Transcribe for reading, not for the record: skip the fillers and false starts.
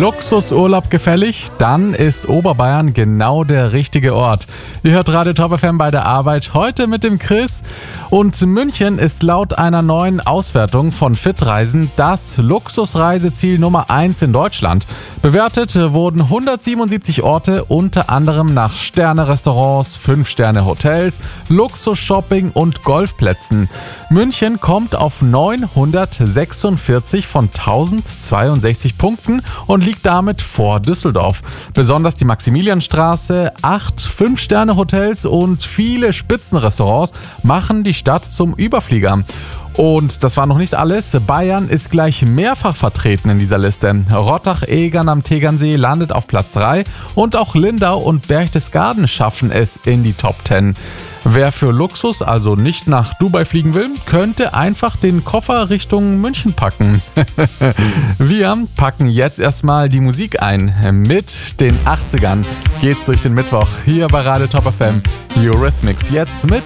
Luxusurlaub gefällig? Dann ist Oberbayern genau der richtige Ort. Ihr hört Radio Top FM bei der Arbeit, heute mit dem Chris. Und München ist laut einer neuen Auswertung von Fitreisen das Luxusreiseziel Nummer 1 in Deutschland. Bewertet wurden 177 Orte, unter anderem nach Sterne-Restaurants, 5-Sterne-Hotels, Luxus-Shopping und Golfplätzen. München kommt auf 946 von 1062 Punkten und liegt damit vor Düsseldorf. Besonders die Maximilianstraße, 8 5-Sterne-Hotels und viele Spitzenrestaurants machen die Stadt zum Überflieger. Und das war noch nicht alles. Bayern ist gleich mehrfach vertreten in dieser Liste. Rottach-Egern am Tegernsee landet auf Platz 3 und auch Lindau und Berchtesgaden schaffen es in die Top 10. Wer für Luxus also nicht nach Dubai fliegen will, könnte einfach den Koffer Richtung München packen. Wir packen jetzt erstmal die Musik ein. Mit den 80ern geht's durch den Mittwoch hier bei Radio Top FM. Eurythmics jetzt mit